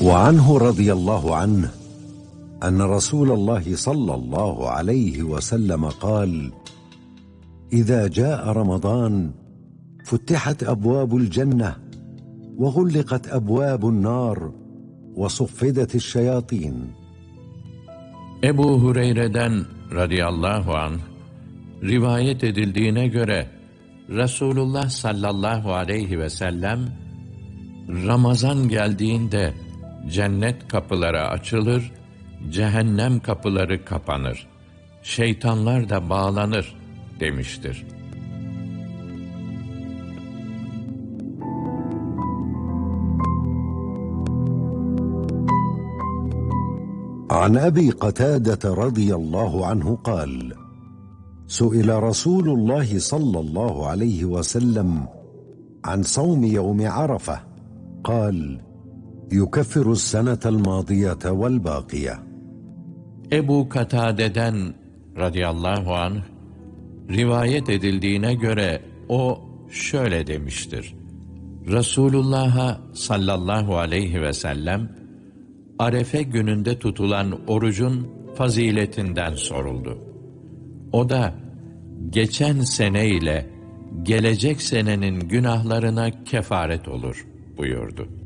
وعنه رضي الله عنه أن رسول الله صلى الله عليه وسلم قال: إذا جاء رمضان فتحت أبواب الجنة وغلقت أبواب النار وصفدت الشياطين. Ebu Hureyre'den radıyallahu anh rivayet edildiğine göre Resulullah sallallahu aleyhi ve sellem Ramazan geldiğinde cennet kapıları açılır, cehennem kapıları kapanır, şeytanlar da bağlanır demiştir. عن أبي قتادة رضي الله عنه قال: سئل رسول الله صلى الله عليه وسلم عن صوم يوم عرفة قال: يكفر السنة الماضية والباقية. Ebu Katade'den radıyallahu anh rivayet edildiğine göre o şöyle demiştir. Resulullah'a sallallahu aleyhi ve sellem Arefe gününde tutulan orucun faziletinden soruldu. O da geçen sene ile gelecek senenin günahlarına kefaret olur buyurdu.